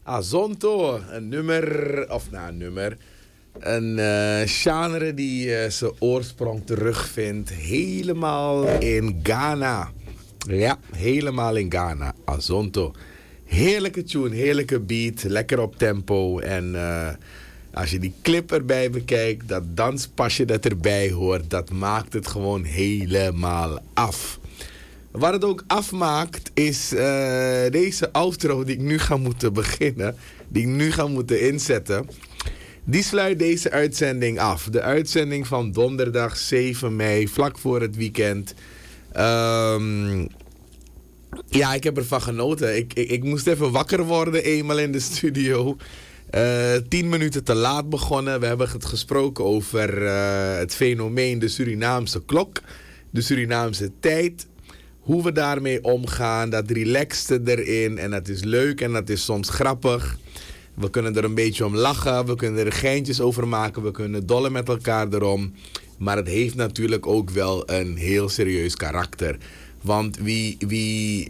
Azonto, een genre die zijn oorsprong terugvindt helemaal in Ghana. Ja, helemaal in Ghana. Azonto. Heerlijke tune, heerlijke beat, lekker op tempo. En als je die clip erbij bekijkt, dat danspasje dat erbij hoort, dat maakt het gewoon helemaal af. Wat het ook afmaakt is deze outro die ik nu ga moeten beginnen, die ik nu ga moeten inzetten. Die sluit deze uitzending af. De uitzending van donderdag 7 mei, vlak voor het weekend. Ja, ik heb ervan genoten. Ik moest even wakker worden eenmaal in de studio. 10 minuten te laat begonnen. We hebben het gesproken over het fenomeen de Surinaamse klok. De Surinaamse tijd. Hoe we daarmee omgaan. Dat relaxte erin. En dat is leuk en dat is soms grappig. We kunnen er een beetje om lachen. We kunnen er geintjes over maken. We kunnen dollen met elkaar erom. Maar het heeft natuurlijk ook wel een heel serieus karakter. Want wie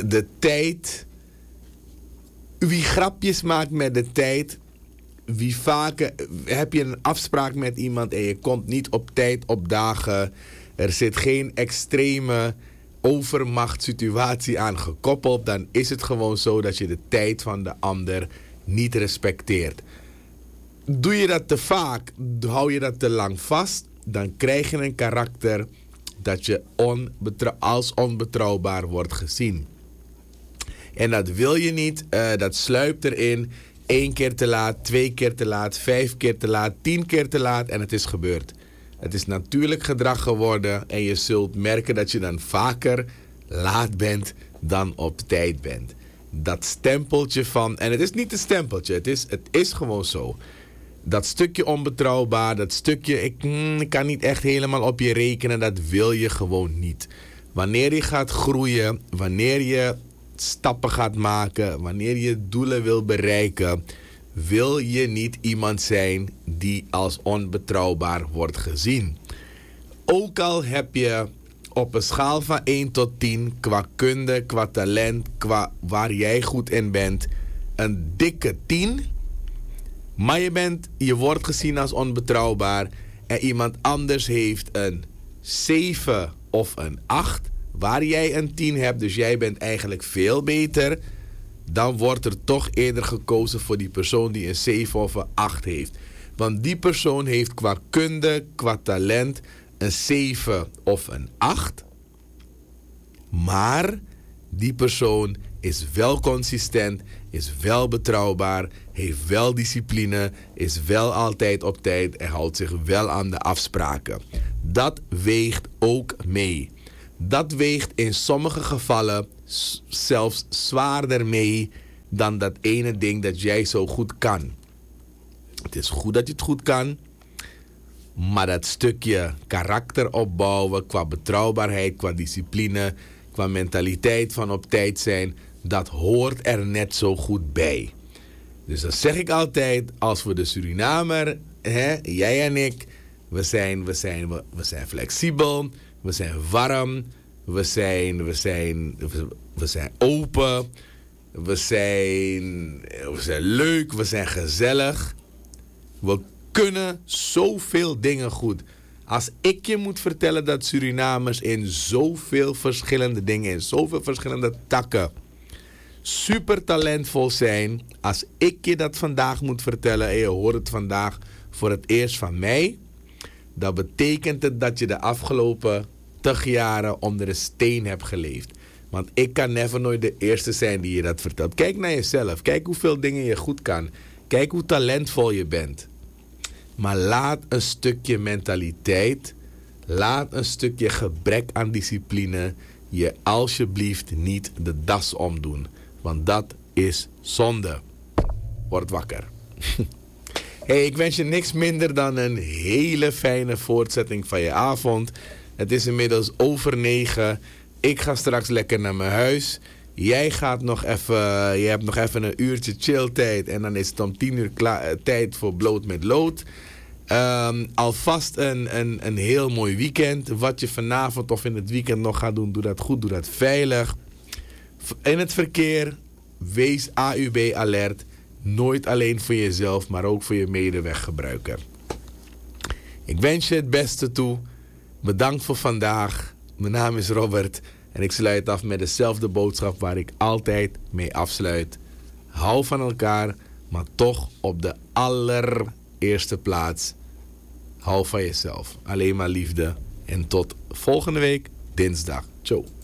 grapjes maakt met de tijd, wie vaak heb je een afspraak met iemand en je komt niet op tijd opdagen. Er zit geen extreme overmachtssituatie aan gekoppeld. Dan is het gewoon zo dat je de tijd van de ander niet respecteert. Doe je dat te vaak, hou je dat te lang vast, dan krijg je een karakter dat je als onbetrouwbaar wordt gezien. En dat wil je niet. Dat sluipt erin. 1 keer te laat, 2 keer te laat, 5 keer te laat, 10 keer te laat en het is gebeurd. Het is natuurlijk gedrag geworden en je zult merken dat je dan vaker laat bent dan op tijd bent. Dat stempeltje van, en het is niet een stempeltje, het is gewoon zo. Dat stukje onbetrouwbaar, dat stukje ik kan niet echt helemaal op je rekenen, dat wil je gewoon niet. Wanneer je gaat groeien, wanneer je stappen gaat maken, wanneer je doelen wil bereiken, wil je niet iemand zijn die als onbetrouwbaar wordt gezien. Ook al heb je op een schaal van 1 tot 10, qua kunde, qua talent, qua waar jij goed in bent, een dikke 10... maar je wordt gezien als onbetrouwbaar en iemand anders heeft een 7 of een 8, waar jij een 10 hebt, dus jij bent eigenlijk veel beter, dan wordt er toch eerder gekozen voor die persoon die een 7 of een 8 heeft. Want die persoon heeft qua kunde, qua talent een 7 of een 8, maar die persoon is wel consistent, is wel betrouwbaar, heeft wel discipline, is wel altijd op tijd en houdt zich wel aan de afspraken. Dat weegt ook mee. Dat weegt in sommige gevallen zelfs zwaarder mee dan dat ene ding dat jij zo goed kan. Het is goed dat je het goed kan, maar dat stukje karakter opbouwen qua betrouwbaarheid, qua discipline, qua mentaliteit van op tijd zijn, dat hoort er net zo goed bij. Dus dat zeg ik altijd, als we de Surinamer, jij en ik, we zijn flexibel, we zijn warm, we zijn open, we zijn leuk, we zijn gezellig. We kunnen zoveel dingen goed. Als ik je moet vertellen dat Surinamers in zoveel verschillende dingen, in zoveel verschillende takken, super talentvol zijn. Als ik je dat vandaag moet vertellen en je hoort het vandaag voor het eerst van mij, dan betekent het dat je de afgelopen 80 jaren onder een steen hebt geleefd. Want ik kan nooit de eerste zijn die je dat vertelt. Kijk naar jezelf. Kijk hoeveel dingen je goed kan. Kijk hoe talentvol je bent. Maar laat een stukje mentaliteit, laat een stukje gebrek aan discipline je alsjeblieft niet de das omdoen. Want dat is zonde. Word wakker. Hey, ik wens je niks minder dan een hele fijne voortzetting van je avond. Het is inmiddels over 9. Ik ga straks lekker naar mijn huis. Jij gaat je hebt nog even een uurtje chilltijd. En dan is het om 10 uur tijd voor Bloot met Lood. Alvast een heel mooi weekend. Wat je vanavond of in het weekend nog gaat doen, doe dat goed, doe dat veilig. In het verkeer, wees AUB alert. Nooit alleen voor jezelf, maar ook voor je medeweggebruiker. Ik wens je het beste toe. Bedankt voor vandaag. Mijn naam is Robert en ik sluit af met dezelfde boodschap waar ik altijd mee afsluit. Hou van elkaar, maar toch op de allereerste plaats. Hou van jezelf. Alleen maar liefde. En tot volgende week, dinsdag. Ciao.